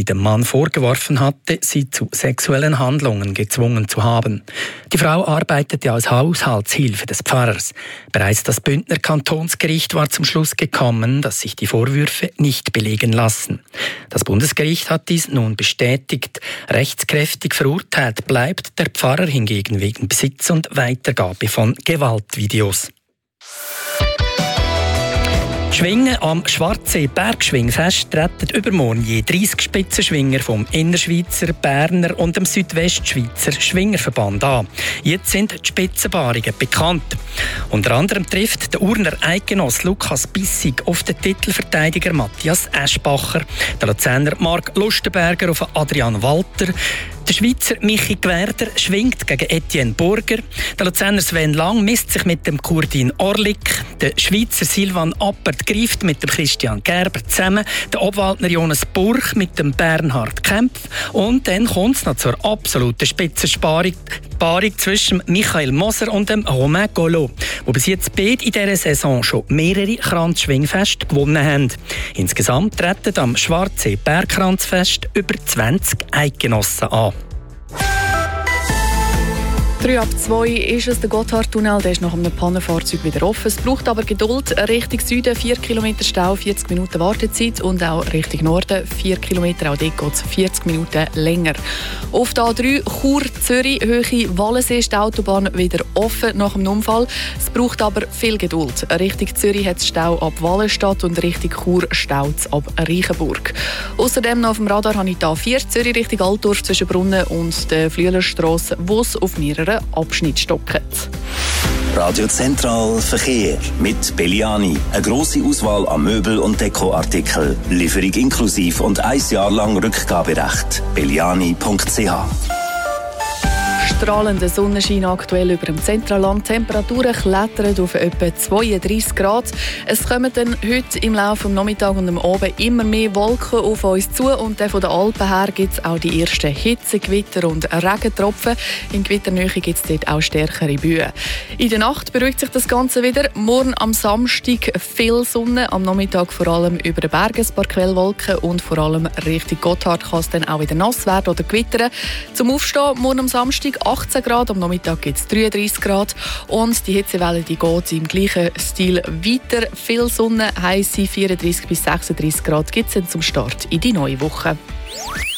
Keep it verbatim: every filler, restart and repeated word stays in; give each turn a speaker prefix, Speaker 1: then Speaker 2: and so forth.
Speaker 1: sie dem Mann vorgeworfen hatte, sie zu sexuellen Handlungen gezwungen zu haben. Die Frau arbeitete als Haushaltshilfe des Pfarrers. Bereits das Bündner Kantonsgericht war zum Schluss gekommen, dass sich die Vorwürfe nicht belegen lassen. Das Bundesgericht hat dies nun bestätigt. Rechtskräftig verurteilt bleibt der Pfarrer hingegen wegen Besitz und Weitergabe von Gewaltvideos. Schwingen am Schwarzsee Bergschwingfest treten übermorgen je dreißig Spitzenschwinger vom Innerschweizer, Berner und dem Südwestschweizer Schwingerverband an. Jetzt sind die Spitzenpaarungen bekannt. Unter anderem trifft der Urner Eidgenoss Lukas Bissig auf den Titelverteidiger Matthias Eschbacher, der Luzerner Marc Lustenberger auf Adrian Walter, der Schweizer Michi Gwerder schwingt gegen Etienne Burger, der Luzerner Sven Lang misst sich mit dem Kurdin Orlik, der Schweizer Silvan Appert greift mit dem Christian Gerber zusammen, der Obwaldner Jonas Burch mit dem Bernhard Kempf und dann kommt es noch zur absoluten Spitzensparung Paarung zwischen Michael Moser und dem Romain Golo, die bis jetzt beide in dieser Saison schon mehrere Kranzschwingfeste gewonnen haben. Insgesamt treten am Schwarzsee Bergkranzfest über zwanzig Eidgenossen an.
Speaker 2: Drei ab zwei ist es der Gotthardtunnel, der ist nach einem Pannenfahrzeug wieder offen. Es braucht aber Geduld. Richtung Süden vier Kilometer Stau, vierzig Minuten Wartezeit und auch Richtung Norden vier Kilometer, auch dort geht es vierzig Minuten länger. Auf der A drei Chur-Zürich, Höhe Wallensee ist die Autobahn wieder offen nach dem Unfall. Es braucht aber viel Geduld. Richtung Zürich hat es Stau ab Wallenstadt und Richtung Chur staut es ab Reichenburg. Außerdem noch auf dem Radar habe ich die A vier Zürich Richtung Altdorf zwischen Brunnen und der Flüelerstrasse, wo es auf mehreren Abschnitt stocken.
Speaker 3: Radio Zentral Verkehr mit Belliani. Eine grosse Auswahl an Möbel- und Dekoartikeln. Lieferung inklusiv und ein Jahr lang Rückgaberecht. belliani punkt c h.
Speaker 2: Strahlender Sonnenschein aktuell über dem Zentralland. Die Temperaturen klettern auf etwa zweiunddreissig Grad. Es kommen dann heute im Laufe des Nachmittags und am Abend immer mehr Wolken auf uns zu. Und dann von den Alpen her gibt es auch die ersten Hitzegewitter und Regentropfen. In Gewitternähe gibt es dort auch stärkere Böen. In der Nacht beruhigt sich das Ganze wieder. Morgen am Samstag viel Sonne. Am Nachmittag vor allem über den Bergen ein paar Quellwolken. Und vor allem Richtung Gotthard kann es dann auch wieder nass werden oder gewittern. Zum Aufstehen morgen am Samstag achtzehn Grad, am Nachmittag gibt es dreiunddreissig Grad und die Hitzewelle die geht im gleichen Stil weiter. Viel Sonne, heisse vierunddreissig bis sechsunddreissig Grad gibt es zum Start in die neue Woche.